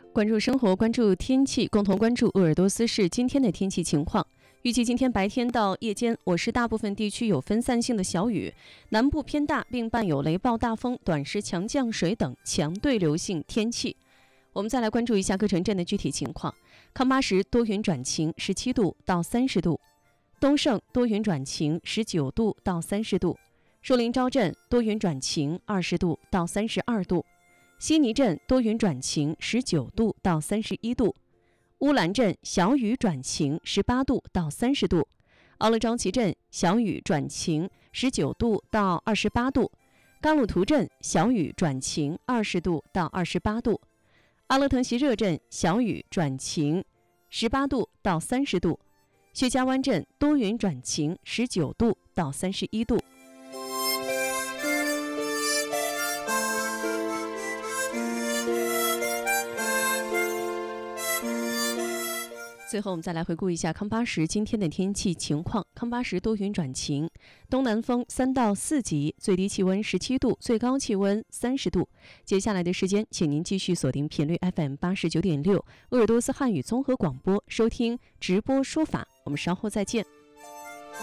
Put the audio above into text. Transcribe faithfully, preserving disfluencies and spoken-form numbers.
关注生活，关注天气，共同关注鄂尔多斯市今天的天气情况。预计今天白天到夜间，我市大部分地区有分散性的小雨，南部偏大，并伴有雷暴大风、短时强降水等强对流性天气。我们再来关注一下各城镇的具体情况。康巴什多云转晴，十七度到三十度；东胜多云转晴，十九度到三十度；树林昭镇多云转晴，二十度到三十二度；悉尼镇多云转晴，十九度到三十一度；乌兰镇小雨转晴，十八度到三十度；奥勒章旗镇小雨转晴，十九度到二十八度；嘎鲁图镇小雨转晴，二十度到二十八度；阿勒腾锡热镇小雨转晴，十八度到三十度；薛家湾镇多云转晴，十九度到三十一度。最后我们再来回顾一下康巴什今天的天气情况。康巴什多云转晴，东南风三到四级，最低气温十七度，最高气温三十度。接下来的时间，请您继续锁定频率 F M 八十九点六鄂尔多斯汉语综合广播，收听直播说法。我们稍后再见。